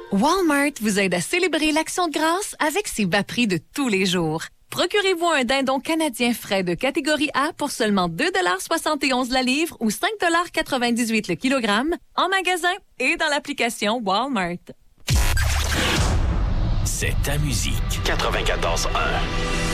Walmart vous aide à célébrer l'Action de grâce avec ses bas prix de tous les jours. Procurez-vous un dindon canadien frais de catégorie A pour seulement 2,71 $ la livre ou 5,98 $ le kilogramme en magasin et dans l'application Walmart. C'est ta musique. 94.1.